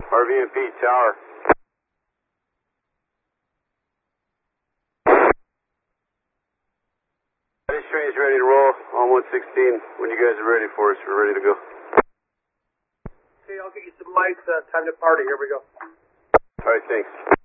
RVMP Tower. This train's ready to roll on 116. When you guys are ready for us, we're ready to go. Okay, I'll get you some lights. Time to party. Here we go. All right, thanks.